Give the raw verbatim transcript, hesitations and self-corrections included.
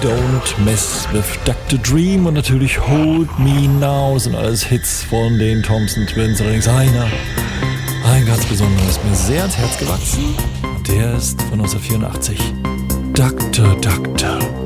Don't Mess with Doctor Dream und natürlich Hold Me Now sind alles Hits von den Thompson Twins. Allerdings einer, ein ganz besonderer ist mir sehr ans Herz gewachsen und der ist von neunzehnhundertvierundachtzig. Doctor, Doctor.